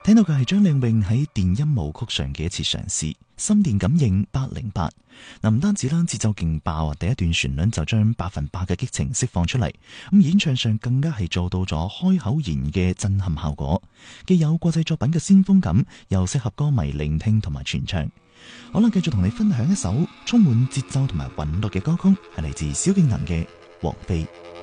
聽到佢係張靚穎喺電音舞曲上嘅一次嘗試，心電感應808。唔單止啦，節奏勁爆啊！第一段旋律就將100%嘅激情釋放出嚟，咁演唱上更加係做到咗開口言嘅震撼效果，既有國際作品嘅先鋒感，又適合歌迷聆聽同埋傳唱。好啦，繼續同你分享一首充滿節奏同埋韻律嘅歌曲，係嚟自蕭敬騰嘅《王妃》。